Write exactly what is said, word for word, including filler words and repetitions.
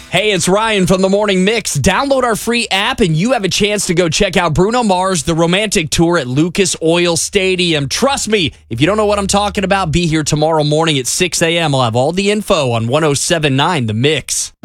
Hey, it's Ryan from the Morning Mix. Download our free app and you have a chance to go check out Bruno Mars, The Romantic Tour at Lucas Oil Stadium. Trust me, if you don't know what I'm talking about, be here tomorrow morning at six a.m. I'll have all the info on one oh seven point nine The Mix.